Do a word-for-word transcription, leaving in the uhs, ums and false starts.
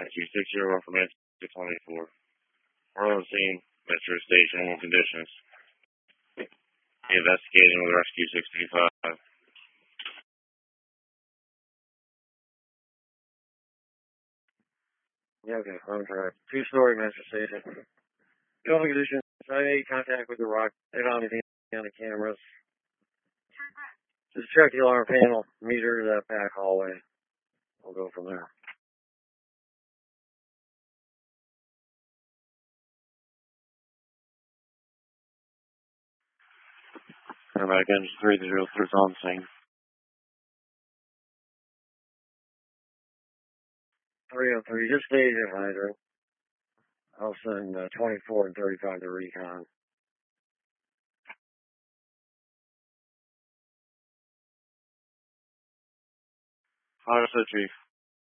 Q six zero one from Manchester twenty-four. We're on scene, Metro Station, normal conditions. Investigating with Rescue six thirty-five. Yeah, okay, I'm correct. Two-story Metro Station. Normal conditions. I made contact with the rock. They don't have anything on the cameras. Just check the alarm panel, meter that back hallway. We'll go from there. Come back in, three zero three on the scene. three oh three, just stay in hydrant. I'll send uh, twenty-four and thirty-five to recon. Understood, Chief.